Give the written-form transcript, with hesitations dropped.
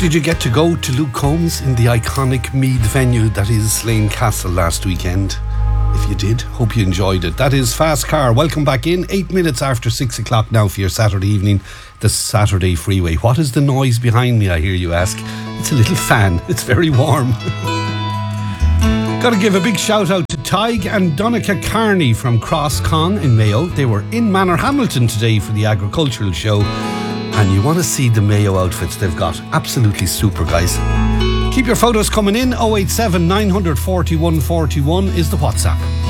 Did you get to go to Luke Combs in the iconic Meath venue that is Slane Castle last weekend? If you did, hope you enjoyed it. That is Fast Car. Welcome back in. 8 minutes after 6 o'clock now for your Saturday evening, the Saturday Freeway. What is the noise behind me, I hear you ask? It's a little fan. It's very warm. Got to give a big shout out to Tig and Donica Carney from Crosscon in Mayo. They were in Manorhamilton today for the agricultural show. And you want to see the Mayo outfits they've got. Absolutely super, guys. Keep your photos coming in. 087 941 41 is the WhatsApp.